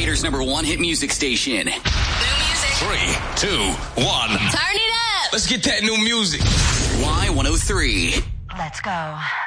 Gator's #1 hit music station. New music. 3, 2, 1. Turn it up. Let's get that new music. Y103. Let's go.